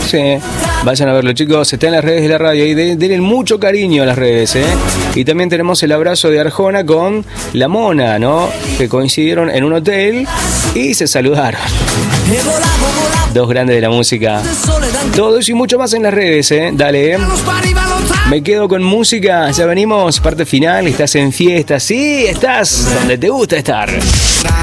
Sí, vayan a verlo, chicos. Está en las redes de la radio y denle mucho cariño a las redes, ¿eh? Y también tenemos el abrazo de Arjona con La Mona, ¿no? Que coincidieron en un hotel y se saludaron. Dos grandes de la música. Todo eso y mucho más en las redes, ¿eh? Dale, ¿eh? Me quedo con música. Ya venimos, parte final. Estás en fiesta. Sí, estás donde te gusta estar.